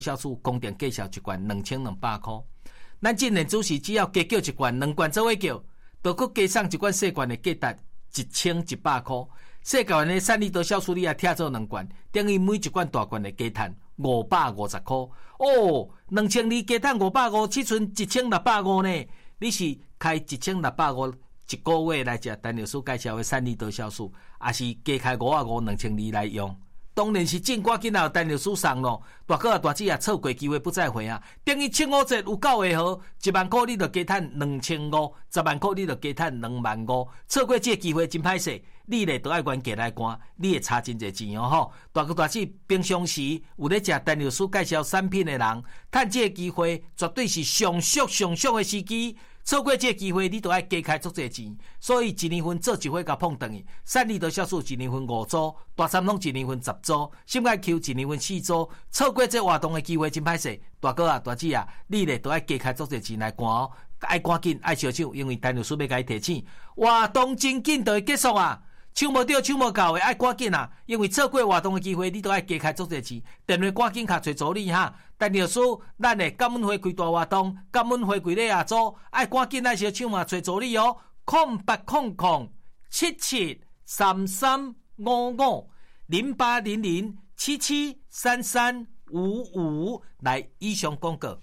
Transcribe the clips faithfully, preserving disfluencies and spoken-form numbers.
销售公定计销一罐两千两百块。咱今年主席只要加叫一罐，两罐做伙叫，就搁加送一罐细罐的价值一千一百块。细罐的散利多销售你也听做两罐，等于每一罐大罐的加赚五百五十块。哦，两千二加赚五百五，只剩一千六百五呢。你是开一千六百五一个月来食陈律师介绍的散利多销售，还是加开五百五两千二来用？当然是正赶紧啊！陈律师送咯，大哥啊大姐啊，错过机会不再回啊！等于七五折有九个号，一万块你就加赚两千五，十万块你就加赚两万五。错过这个机会真歹势，你咧都爱原价来干，你会差真侪钱哦吼！大哥大姐平常时有咧食陈律师介绍产品的人，趁这个机会绝对是上俗上俗的时机。错过这个机会，你都要加开足侪钱，所以一年份做一回甲碰等于，散利都销售一年份五组，大三拢一年份十组，心爱 Q 一年份四组。错过这活动的机会真歹势，大哥啊大姐啊，你咧都要加开足侪钱来干哦，爱赶紧爱小抢，因为陈律师要甲你提醒，活动真紧就会结束啊！抢无到抢无到的爱赶紧啊！因为错过活动的机会，你都要加开足侪钱，电话赶紧卡找助理哈。陈律师，咱的感恩会开大活动，感恩会开咧下组，爱赶紧来小抢嘛找助理哦。空八空空七七三三五五零八零零七七三三五五来以上广告。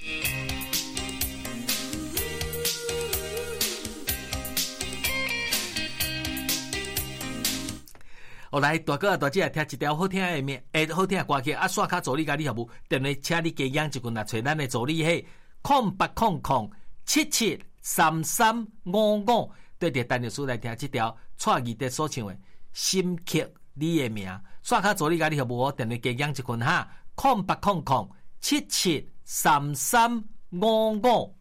后来大哥啊大姐啊听一条好听的面，诶好听的歌曲啊，刷卡助理甲你服务，电话请你加养一群啊，找咱的助理嘿，空八空空七七三三五五，对着陈律师来听这条蔡义德所唱的《心刻你的名》，刷卡助理甲你服务，电话加养一群哈，空八空空七七三三五五。